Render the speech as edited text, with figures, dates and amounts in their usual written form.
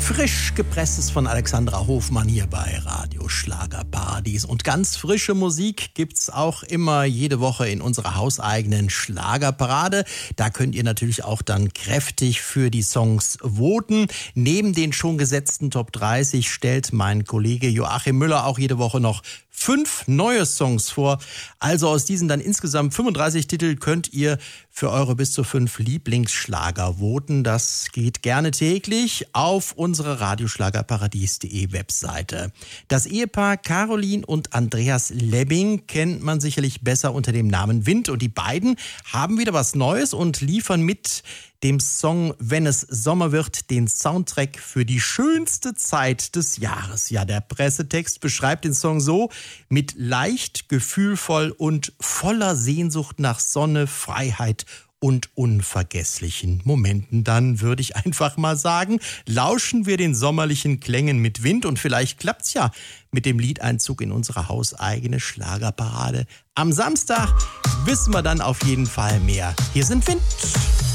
Frisch gepresstes von Alexandra Hofmann hier bei Radio Schlagerparadies. Und ganz frische Musik gibt's auch immer jede Woche in unserer hauseigenen Schlagerparade. Da könnt ihr natürlich auch dann kräftig für die Songs voten. Neben den schon gesetzten Top 30 stellt mein Kollege Joachim Müller auch jede Woche noch 5 neue Songs vor. Also aus diesen dann insgesamt 35 Titel könnt ihr für eure bis zu 5 Lieblingsschlager voten. Das geht gerne täglich auf unsere radioschlagerparadies.de Webseite. Das Ehepaar Caroline und Andreas Lebbing kennt man sicherlich besser unter dem Namen Wind. Und die beiden haben wieder was Neues und liefern mit dem Song Wenn es Sommer wird den Soundtrack für die schönste Zeit des Jahres. Ja, der Pressetext beschreibt den Song so: mit leicht, gefühlvoll und voller Sehnsucht nach Sonne, Freiheit und unvergesslichen Momenten. Dann würde ich einfach mal sagen, lauschen wir den sommerlichen Klängen mit Wind und vielleicht klappt's ja mit dem Liedeinzug in unsere hauseigene Schlagerparade. Am Samstag wissen wir dann auf jeden Fall mehr. Hier sind Wind.